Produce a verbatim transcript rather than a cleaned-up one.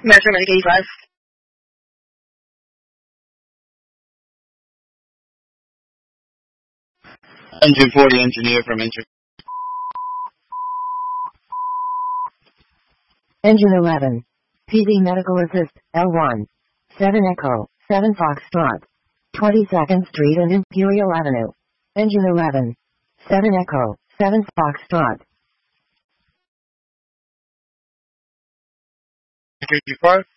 Measurement eighty-five. Engine forty engineer from engine. Engine eleven. P V Medical Assist, L one. seven Echo, seven Foxtrot. twenty-second Street and Imperial Avenue. Engine eleven. seven Echo, seven Foxtrot. fifty-five.